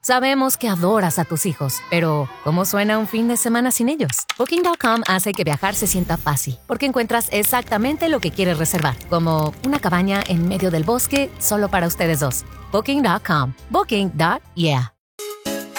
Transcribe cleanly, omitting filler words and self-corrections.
Sabemos que adoras a tus hijos, pero ¿cómo suena un fin de semana sin ellos? Booking.com hace que viajar se sienta fácil, porque encuentras exactamente lo que quieres reservar, como una cabaña en medio del bosque solo para ustedes dos. Booking.com. Booking.yeah.